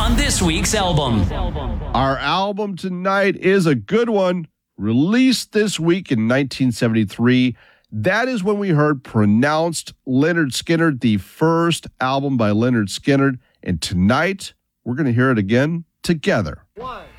on this week's album. Our album tonight is a good one, released this week in 1973. That is when we heard Pronounced Lynyrd Skynyrd, the first album by Lynyrd Skynyrd. And tonight, we're going to hear it again together. 1,